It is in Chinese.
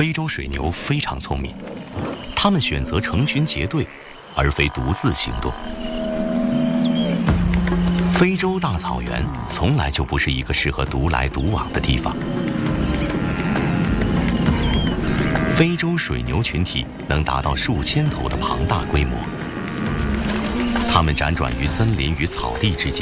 非洲水牛非常聪明，它们选择成群结队，而非独自行动。非洲大草原从来就不是一个适合独来独往的地方。非洲水牛群体能达到数千头的庞大规模，它们辗转于森林与草地之间，